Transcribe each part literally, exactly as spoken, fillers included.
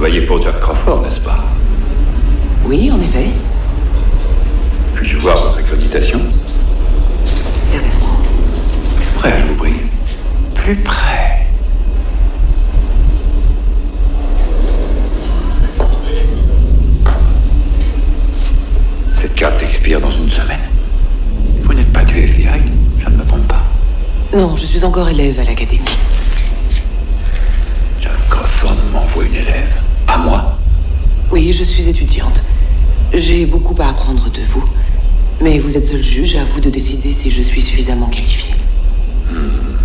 travaillez pour Jack Crawford, n'est-ce pas? Oui, en effet. Puis-je voir votre accréditation? Certainement. Plus près, je vous prie. Plus près. Cette carte expire dans une semaine. Vous n'êtes pas du F B I, je ne me trompe pas. Non, je suis encore élève à l'académie. Jack Crawford m'envoie une élève. À moi? Oui, je suis étudiante. J'ai beaucoup à apprendre de vous. Mais vous êtes seul juge, à vous de décider si je suis suffisamment qualifiée. Hmm.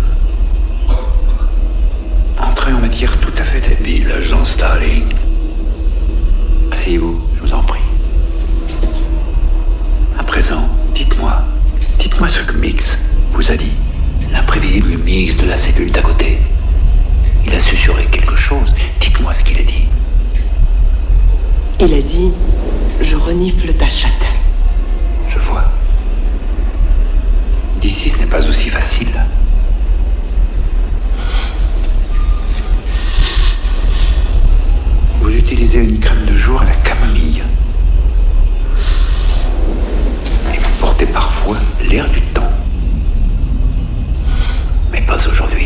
Entrez en matière tout à fait habile, agent Starling. Asseyez-vous, je vous en prie. À présent, dites-moi, dites-moi ce que Mix vous a dit. L'imprévisible Mix de la cellule d'à côté. Il a susurré quelque chose. Dites-moi ce qu'il a dit. Il a dit « Je renifle ta chatte ». Je vois. D'ici, ce n'est pas aussi facile. Vous utilisez une crème de jour à la camomille. Et vous portez parfois l'air du temps. Mais pas aujourd'hui.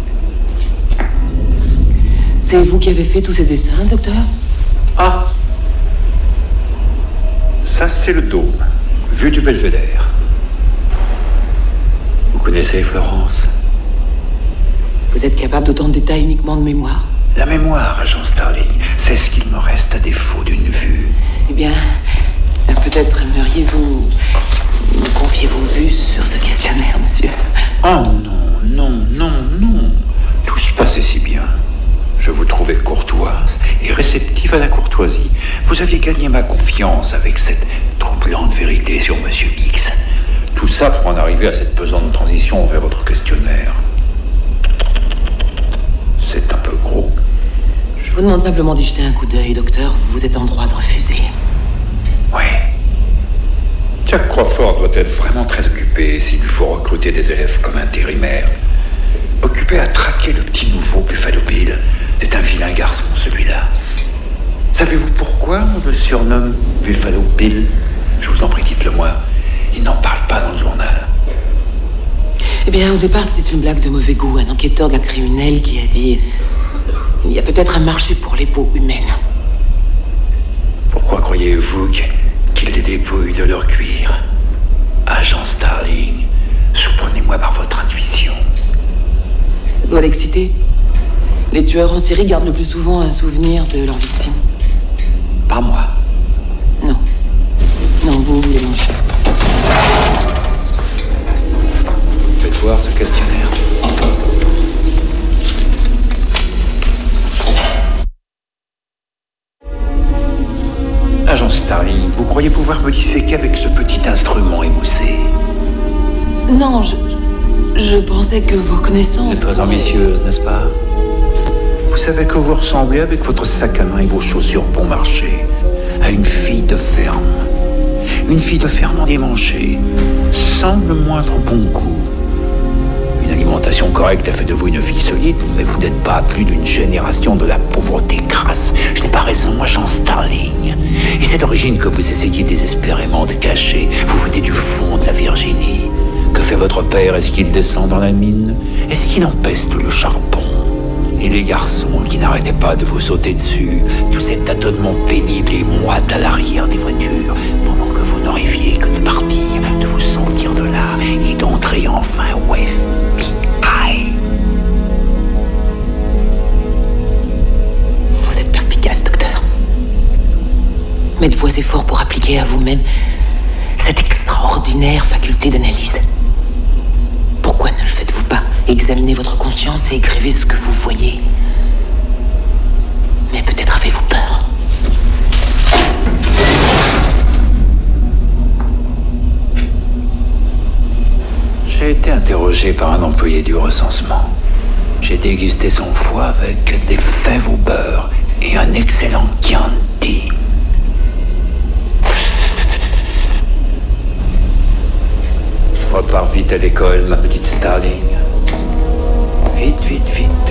C'est vous qui avez fait tous ces dessins, docteur? Ah! Ça, c'est le dôme, vue du belvédère. Vous connaissez Florence? Vous êtes capable d'autant de détails uniquement de mémoire? La mémoire, agent Starling, c'est ce qu'il me reste à défaut d'une vue. Eh bien, peut-être aimeriez-vous me confier vos vues sur ce questionnaire, monsieur? Oh non, non, non, non. Tout se passait si bien. Je vous trouvais courtoise et réceptive à la courtoisie. Vous aviez gagné ma confiance avec cette troublante vérité sur Monsieur Mix. Tout ça pour en arriver à cette pesante transition vers votre questionnaire. C'est un peu gros. Je vous demande simplement d'y jeter un coup d'œil, docteur. Vous êtes en droit de refuser. Oui. Jack Crawford doit être vraiment très occupé s'il lui faut recruter des élèves comme intérimaire. Occupé à traquer le petit nouveau Buffalo Bill. C'est un vilain garçon, celui-là. Savez-vous pourquoi on le surnomme Buffalo Bill? Je vous en prie, dites-le moi. Il n'en parle pas dans le journal. Eh bien, au départ, c'était une blague de mauvais goût. Un enquêteur de la criminelle qui a dit... Il y a peut-être un marché pour les peaux humaines. Pourquoi croyez-vous qu'il les dépouille de leur cuir? Agent Starling, surprenez-moi par votre intuition. Ça doit l'exciter. Les tueurs en série gardent le plus souvent un souvenir de leur victime. Pas moi. Non. Non, vous, vous les mangez. Faites voir ce questionnaire. Agent Starling, vous croyez pouvoir me disséquer avec ce petit instrument émoussé? Non, je... Je pensais que vos connaissances... C'est très ambitieuse, n'est-ce pas? Vous savez que vous ressemblez avec votre sac à main et vos chaussures bon marché à une fille de ferme. Une fille de ferme endimanchée, sans le moindre bon goût. Une alimentation correcte a fait de vous une fille solide, mais vous n'êtes pas à plus d'une génération de la pauvreté crasse. Je n'ai pas raison, agent Starling. Et c'est d'origine que vous essayez désespérément de cacher. Vous venez du fond de la Virginie. Que fait votre père? Est-ce qu'il descend dans la mine? Est-ce qu'il empeste le charbon? Et les garçons qui n'arrêtaient pas de vous sauter dessus, tout cet tâtonnement pénible et moite à l'arrière des voitures, pendant que vous n'arriviez que de partir, de vous sortir de là et d'entrer enfin au F B I. Vous êtes perspicace, docteur. Mettez vos efforts pour appliquer à vous-même cette extraordinaire faculté d'analyse. Pourquoi ne le faites-vous pas? Examinez votre conscience et écrivez ce que vous voyez. Mais peut-être avez-vous peur. J'ai été interrogé par un employé du recensement. J'ai dégusté son foie avec des fèves au beurre et un excellent Chianti. Repars vite à l'école, ma petite Starling. Vite, vite, vite.